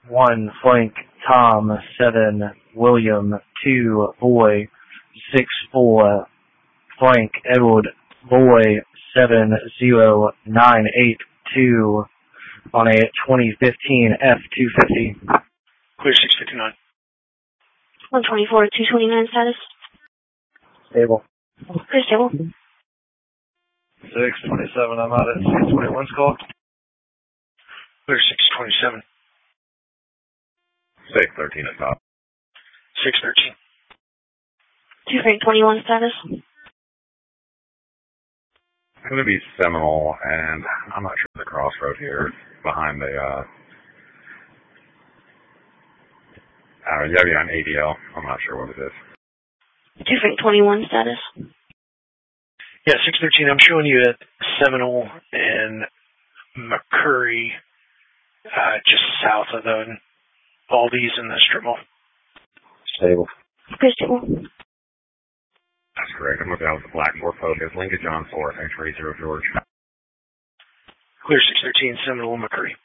1 Frank Tom 7 William 2 Boy 6-4 Frank Edward Boy 70982 on a 2015 F-250. Clear 659. 124, 229 status. Stable. Clear stable. 627, I'm out at 621's call. Clear 627. 613 at top. 613. 2 Frank 21 status. It's going to be Seminole, and I'm not sure the crossroad here behind the, behind ADL. I'm not sure what it is. 2 Frank 21 status. Yeah, 613. I'm showing you at Seminole and McCurry, just south of the Aldi's and the strip mall. Stable. Clear stable. That's correct. I'm looking out with the black Ford Focus. Lincoln John 4, X-ray 0 George. Clear 613, Seminole and McCurry.